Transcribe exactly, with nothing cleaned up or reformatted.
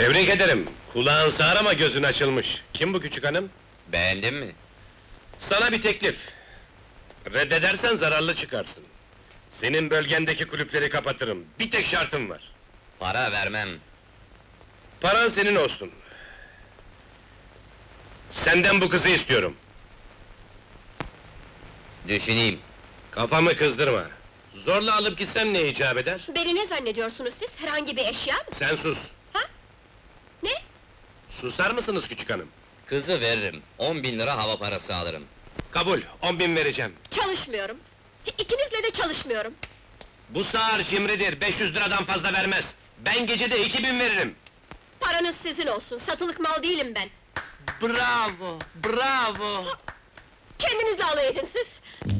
Tebrik ederim. Kulağın sağır ama gözün açılmış. Kim bu küçük hanım? Beğendin mi? Sana bir teklif. Reddedersen zararlı çıkarsın. Senin bölgendeki kulüpleri kapatırım. Bir tek şartım var. Para vermem. Paran senin olsun. Senden bu kızı istiyorum. Düşüneyim. Kafamı kızdırma. Zorla alıp gitsem ne icap eder? Beni ne zannediyorsunuz siz? Herhangi bir eşya mı? Sen sus. Ne? Susar mısınız küçük hanım? Kızı veririm. On bin lira hava parası alırım. Kabul, on bin vereceğim. Çalışmıyorum. İkinizle de çalışmıyorum. Bu sağır cimridir, beş yüz liradan fazla vermez. Ben gecede iki bin veririm. Paranız sizin olsun, satılık mal değilim ben. Bravo, bravo! Kendinizle alay edin siz!